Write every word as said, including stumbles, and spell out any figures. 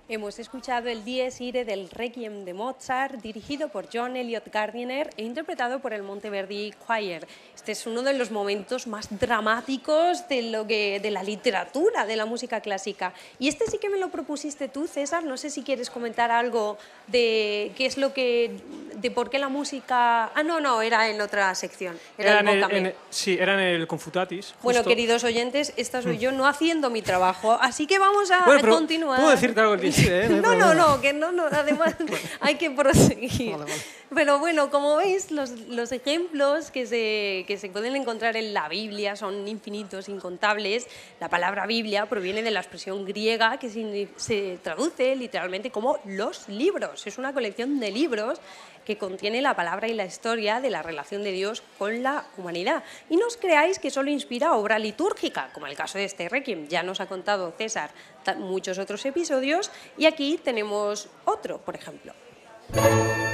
Hemos escuchado el Dies Irae del Requiem de Mozart, dirigido por John Eliot Gardiner e interpretado por el Monteverdi Choir. Este es uno de los momentos más dramáticos de, lo que, de la literatura, de la música clásica. Y este sí que me lo propusiste tú, César. No sé si quieres comentar algo de qué es lo que, de por qué la música... Ah, no, no, era en otra sección. Era, Era el en el, en, sí, era en el Confutatis. Justo. Bueno, queridos oyentes, esta soy yo no haciendo mi trabajo, así que vamos a, bueno, a continuar. ¿Puedo decirte algo que sí, eh? No, no, no, que no, no, además hay que proseguir. Vale, vale. Pero bueno, como veis, los, los ejemplos que se, que se pueden encontrar en la Biblia son infinitos, incontables. La palabra Biblia proviene de la expresión griega que se, se traduce literalmente como los libros. Es una colección de libros que contiene la palabra y la historia de la relación de Dios con la humanidad. Y no os creáis que solo inspira obra litúrgica, como el caso de este Requiem. Ya nos ha contado César muchos otros episodios y aquí tenemos otro, por ejemplo.